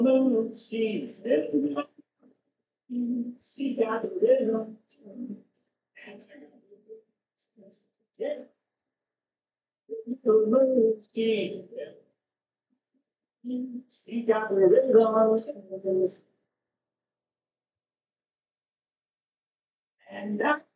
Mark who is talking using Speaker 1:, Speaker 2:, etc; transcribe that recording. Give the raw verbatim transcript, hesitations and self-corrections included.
Speaker 1: moon, she's she got the rhythm. The moon, she she got the rhythm. And I